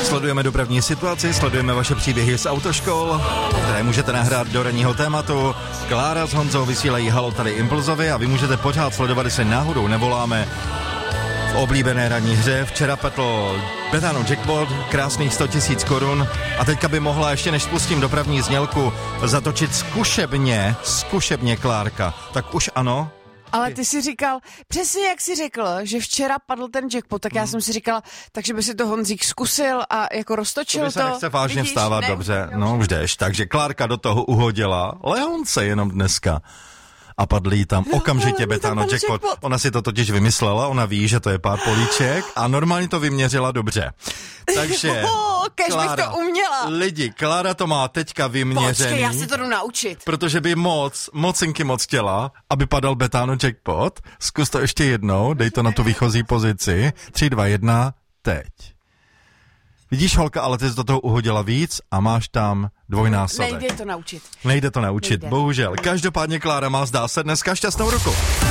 Sledujeme dopravní situaci, sledujeme vaše příběhy z autoškol, které můžete nahrát do ranního tématu. Klára s Honzou vysílají Halo tady Impulzovi a vy můžete pořád sledovat, jestli náhodou nevoláme v oblíbené ranní hře. Včera petl Betano jackpot, krásných 100 000 korun a teďka by mohla, ještě než spustím dopravní znělku, zatočit zkušebně Klárka. Tak už ano? Ale ty si říkal, přesně jak jsi řekl, že včera padl ten jackpot, tak já jsem si říkala, takže by si to Honzík zkusil a jako roztočil to. To by se nechce vážně vstávat, dobře, no už jdeš. Takže Klárka do toho uhodila Leonce jenom dneska. A padl jí tam okamžitě Betano jackpot. Ona si to totiž vymyslela, ona ví, že to je pár políček a normálně to vyměřila dobře. Takže Klára, bych to uměla. Lidi, Klára to má teďka vyměřený. Počkej, já se to jdu naučit. Protože by moc chtěla, aby padal Betano jackpot. Zkus to ještě jednou, dej to na tu výchozí pozici. 3, 2, 1, teď. Vidíš, holka, ale ty jsi do toho uhodila víc a máš tam dvojnásobek. Nejde to naučit. Bohužel. Každopádně Klára má, zdá se, dneska šťastnou ruku.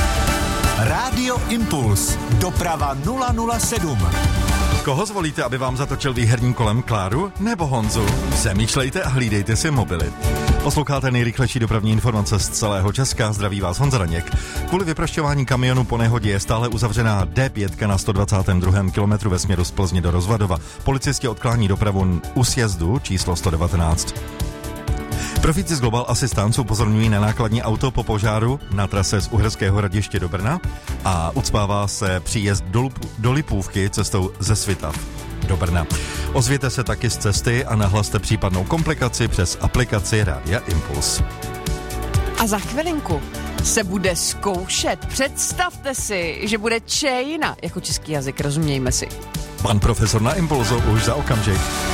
Rádio Impuls. Doprava 007. Koho zvolíte, aby vám zatočil výherním kolem, Kláru nebo Honzu? Přemýšlejte a hlídejte si mobily. Posloucháte nejrychlejší dopravní informace z celého Česka. Zdraví vás Honza Daněk. Kvůli vyprošťování kamionu po nehodě je stále uzavřená D5 na 122. kilometru ve směru z Plzně do Rozvadova. Policisti odklání dopravu u sjezdu číslo 119. Profíci z Global Assistance upozorňují na nákladní auto po požáru na trase z Uherského Hradiště do Brna a ucpává se příjezd do Lipůvky cestou ze Svitav do Brna. Ozvěte se taky z cesty a nahlaste případnou komplikaci přes aplikaci Rádia Impuls. A za chvilinku se bude zkoušet. Představte si, že bude čejna jako český jazyk, rozumějme si. Pan profesor na Impulzu už za okamžik.